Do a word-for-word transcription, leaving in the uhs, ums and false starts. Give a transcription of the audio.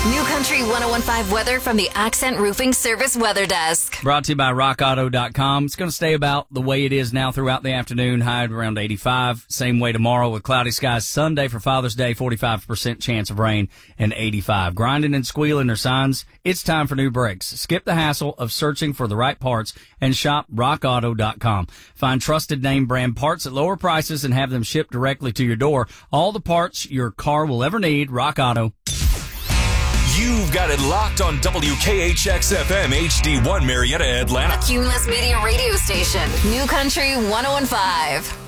New Country one oh one point five weather from the Accent Roofing Service Weather Desk. Brought to you by rock auto dot com. It's going to stay about the way it is now throughout the afternoon, high around eighty-five. Same way tomorrow with cloudy skies. Sunday for Father's Day, forty-five percent chance of rain and eighty-five. Grinding and squealing are signs. It's time for new brakes. Skip the hassle of searching for the right parts and shop rock auto dot com. Find trusted name brand parts at lower prices and have them shipped directly to your door. All the parts your car will ever need. Rock Auto. You've got it locked on W K H X F M H D one Marietta, Atlanta. A Cumulus Media radio station. New Country one oh one point five.